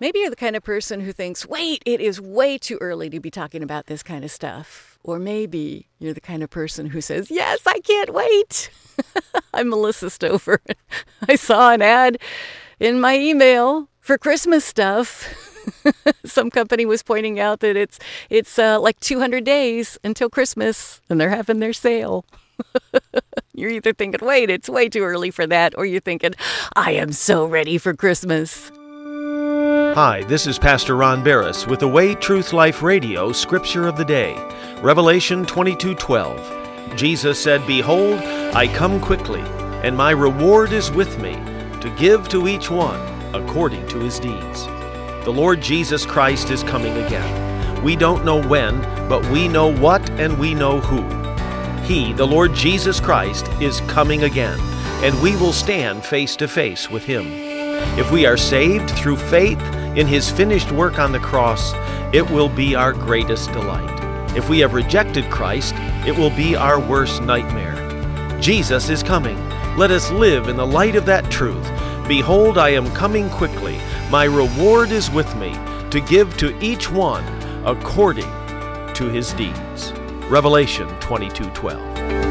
Maybe you're the kind of person who thinks, wait, it is way too early to be talking about this kind of stuff. Or maybe you're the kind of person who says, yes, I can't wait. I'm Melissa Stover. I saw an ad in my email for Christmas stuff. Some company was pointing out that it's like 200 days until Christmas, and they're having their sale. You're either thinking, wait, it's way too early for that, or you're thinking, I am so ready for Christmas. Hi, this is Pastor Ron Barris with the Way Truth Life Radio Scripture of the Day, Revelation 22:12. Jesus said, Behold, I come quickly, and my reward is with me, to give to each one according to his deeds. The Lord Jesus Christ is coming again. We don't know when, but we know what and we know who. He, the Lord Jesus Christ, is coming again, and we will stand face to face with him. If we are saved through faith in his finished work on the cross, it will be our greatest delight. If we have rejected Christ, it will be our worst nightmare. Jesus is coming. Let us live in the light of that truth. Behold, I am coming quickly. My reward is with me, to give to each one according to his deeds. Revelation 22:12.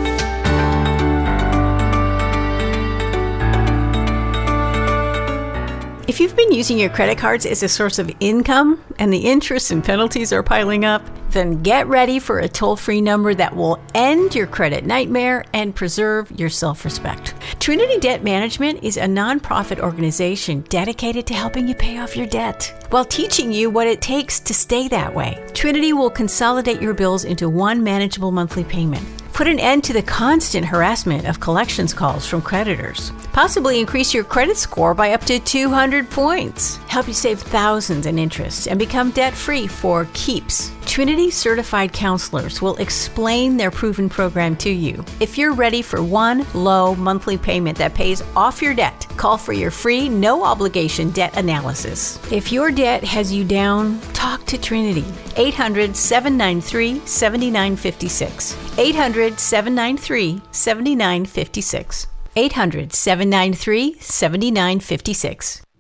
If you've been using your credit cards as a source of income and the interest and penalties are piling up, then get ready for a toll-free number that will end your credit nightmare and preserve your self-respect. Trinity Debt Management is a nonprofit organization dedicated to helping you pay off your debt while teaching you what it takes to stay that way. Trinity will consolidate your bills into one manageable monthly payment. Put an end to the constant harassment of collections calls from creditors. Possibly increase your credit score by up to 200 points. Help you save thousands in interest and become debt-free for keeps. Trinity certified counselors will explain their proven program to you. If you're ready for one low monthly payment that pays off your debt, call for your free, no-obligation debt analysis. If your debt has you down, talk to Trinity. 800-793-7956. 800-793-7956. 800-793-7956.